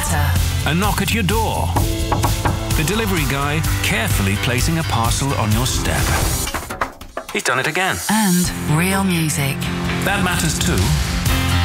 matter. A knock at your door. The delivery guy carefully placing a parcel on your step. He's done it again. And real music. That matters too.